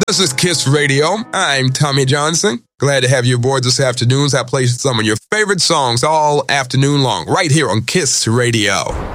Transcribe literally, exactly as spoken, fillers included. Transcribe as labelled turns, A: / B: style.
A: This is Kiss Radio. I'm Tommy Johnson. Glad to have you aboard this afternoon. I play some of your favorite songs all afternoon long, right here on Kiss Radio.